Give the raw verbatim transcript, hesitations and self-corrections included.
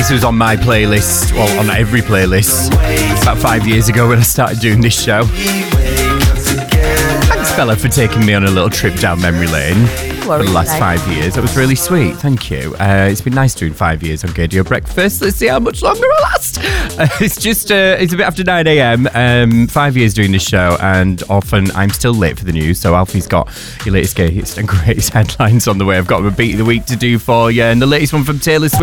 This was on my playlist, well, on every playlist, about five years ago when I started doing this show. Thanks, Bella, for taking me on a little trip down memory lane for the last five years. That was really sweet. Thank you. Uh, it's been nice doing five years on Gaydio Breakfast. Let's see how much longer I last. Uh, it's just, uh, it's a bit after nine a.m. Um, five years doing this show, and often I'm still late for the news. So Alfie's got your latest, greatest and greatest headlines on the way. I've got a beat of the week to do for you, and the latest one from Taylor Swift.